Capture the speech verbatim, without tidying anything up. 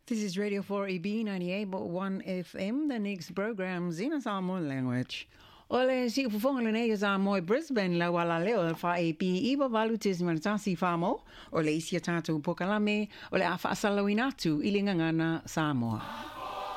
This is Radio four E B ninety-eight point one F M. The next program's in a Samoan language. Ole si ufufonga le nei sa moi Brisbane la wala leo fa e pi iwa valutis martasi famo. Ole isia tatu pokalame. Ole afa asalawinatu ilingangana Samoa.